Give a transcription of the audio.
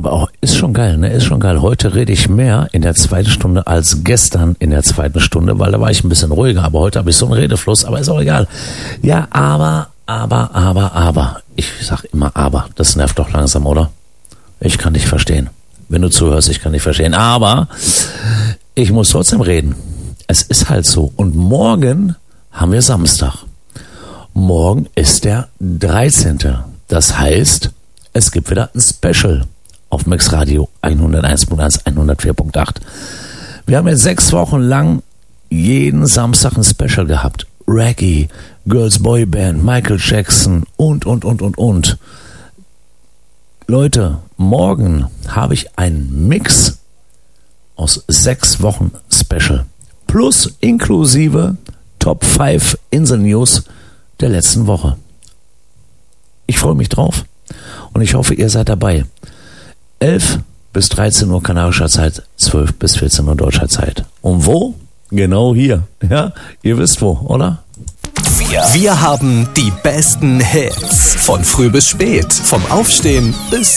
Aber auch, ist schon geil, ne? Ist schon geil. Heute rede ich mehr in der zweiten Stunde als gestern in der zweiten Stunde, weil da war ich ein bisschen ruhiger. Aber heute habe ich so einen Redefluss, aber ist auch egal. Ja, aber. Ich sag immer aber. Das nervt doch langsam, oder? Ich kann dich verstehen. Wenn du zuhörst, ich kann dich verstehen. Aber ich muss trotzdem reden. Es ist halt so. Und morgen haben wir Samstag. Morgen ist der 13. Das heißt, es gibt wieder ein Special auf Mix Radio 101.1, 104.8. Wir haben jetzt 6 Wochen lang jeden Samstag ein Special gehabt. Reggae, Girls Boy Band, Michael Jackson und. Leute, morgen habe ich einen Mix aus 6 Wochen Special. Plus inklusive Top 5 Insel News der letzten Woche. Ich freue mich drauf und ich hoffe, ihr seid dabei. 11 bis 13 Uhr kanarischer Zeit, 12 bis 14 Uhr deutscher Zeit. Und wo? Genau hier. Ja, ihr wisst wo, oder? Wir haben die besten Hits. Von früh bis spät. Vom Aufstehen bis